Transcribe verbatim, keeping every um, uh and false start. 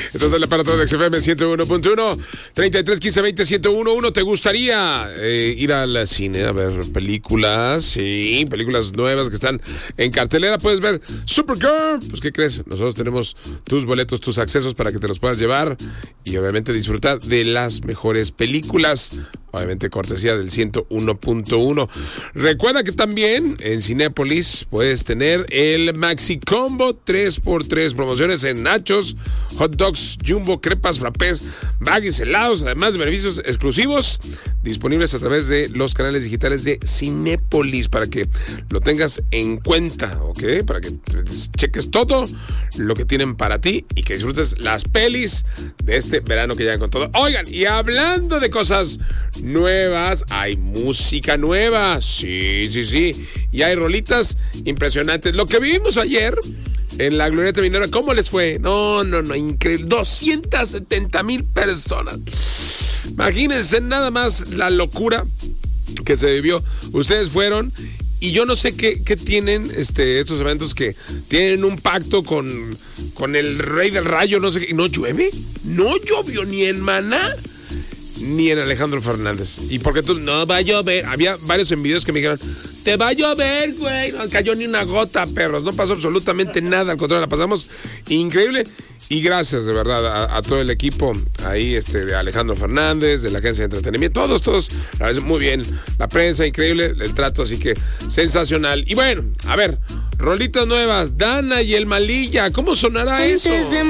Entonces la para todo de X F M ciento uno punto uno, treinta y tres, quince, veinte, ciento uno punto uno. ¿Te gustaría eh, ir al cine a ver películas? Sí, películas nuevas que están en cartelera. Puedes ver Supergirl. Pues, ¿qué crees? Nosotros tenemos tus boletos, tus accesos para que te los puedas llevar y obviamente disfrutar de las mejores películas. Obviamente cortesía del ciento uno punto uno. Recuerda que también en Cinépolis puedes tener el Maxi Combo tres por tres. Promociones en nachos, hot dogs, jumbo, crepas, frappés, baggies, helados, además de beneficios exclusivos disponibles a través de los canales digitales de Cinépolis para que lo tengas en cuenta, ¿ok? Para que cheques todo lo que tienen para ti y que disfrutes las pelis de este verano que llegan con todo. Oigan, y hablando de cosas nuevas, hay música nueva, sí, sí, sí, y hay rolitas impresionantes. Lo que vivimos ayer en la Glorieta Minera, ¿cómo les fue? No, no, no, increíble, doscientas setenta mil personas. Imagínense nada más la locura que se vivió. Ustedes fueron y yo no sé qué, qué tienen este, estos eventos que tienen un pacto con, con el rey del rayo, no sé qué. ¿No llueve? ¿No llovió ni en Maná? Ni en Alejandro Fernández. ¿Y por qué tú? No va a llover. Había varios en videos que me dijeron, te va a llover, güey. No cayó ni una gota, perros. No pasó absolutamente nada. Al contrario, la pasamos increíble. Y gracias, de verdad, a, a todo el equipo ahí, este, de Alejandro Fernández, de la agencia de entretenimiento. Todos, todos. La verdad, muy bien. La prensa, increíble. El trato, así que sensacional. Y bueno, a ver, rolitas nuevas. Dana y el Malilla. ¿Cómo sonará eso?